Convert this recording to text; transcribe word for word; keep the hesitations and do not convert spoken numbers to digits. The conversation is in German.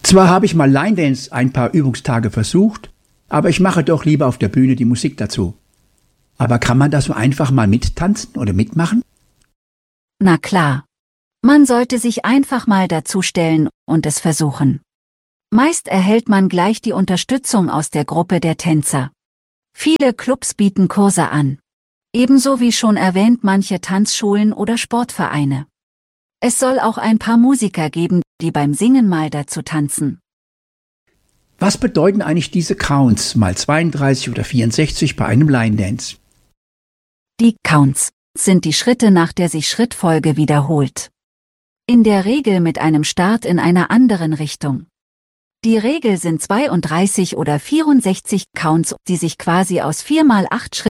Zwar habe ich mal Line Dance ein paar Übungstage versucht, aber ich mache doch lieber auf der Bühne die Musik dazu. Aber kann man da so einfach mal mittanzen oder mitmachen? Na klar. Man sollte sich einfach mal dazustellen und es versuchen. Meist erhält man gleich die Unterstützung aus der Gruppe der Tänzer. Viele Clubs bieten Kurse an. Ebenso wie schon erwähnt manche Tanzschulen oder Sportvereine. Es soll auch ein paar Musiker geben, die beim Singen mal dazu tanzen. Was bedeuten eigentlich diese Counts mal zweiunddreißig oder vierundsechzig bei einem Line Dance? Die Counts sind die Schritte, nach der sich Schrittfolge wiederholt. In der Regel mit einem Start in einer anderen Richtung. Die Regel sind zweiunddreißig oder vierundsechzig Counts, die sich quasi aus vier mal acht Schritten